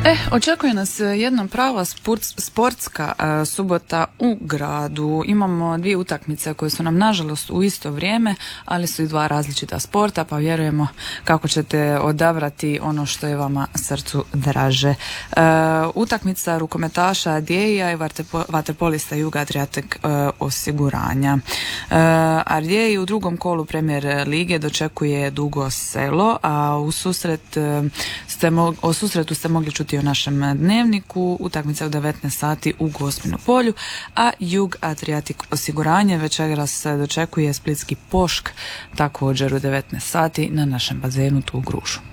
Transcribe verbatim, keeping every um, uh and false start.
E, očekuje nas jedna prava sport, sportska e, subota u gradu. Imamo dvije utakmice koje su nam nažalost u isto vrijeme, ali su i dva različita sporta, pa vjerujemo kako ćete odabrati ono što je vama srcu draže. E, utakmica rukometaša Ardjeja i vaterpolista Juga Adriatic e, osiguranja. E, Ardjeji u drugom kolu Premier lige dočekuje Dugo Selo, a u susret e, ste mo- o susretu ste mogli čuti o našem dnevniku. Utakmica u devetnaest sati u Gospinu polju, a Jug Adriatic osiguranje večeras dočekuje Splitski Pošk također u devetnaest sati na našem bazenu tu u Gružu.